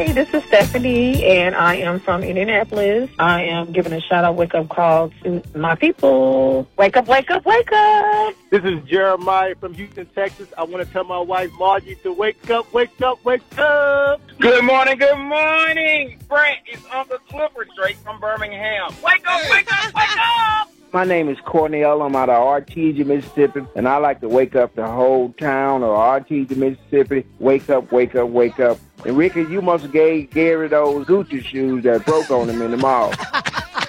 Hi, this is Stephanie, and I am from Indianapolis. I am giving a shout-out wake-up call to my people. Wake up, wake up, wake up. This is Jeremiah from Houston, Texas. I want to tell my wife, Margie, to wake up, wake up, wake up. Good morning, good morning. Brent, it's Uncle Clifford straight from Birmingham. Wake up, wake up, wake up. My name is Cornell. I'm out of Artesia, Mississippi, and I like to wake up the whole town of Artesia, Mississippi. Wake up, wake up, wake up. And Ricky, you must have gave Gary those Gucci shoes that broke on him in the mall.